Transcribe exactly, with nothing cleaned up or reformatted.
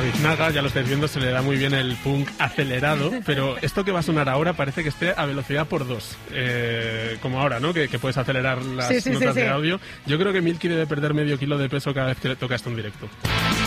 Biznaga, ya lo estáis viendo, se le da muy bien el punk acelerado, pero esto que va a sonar ahora parece que esté a velocidad por dos, eh, como ahora, ¿no? Que, que puedes acelerar las sí, sí, notas sí, de sí. audio. Yo creo que Milky debe perder medio kilo de peso cada vez que le toca esto en directo.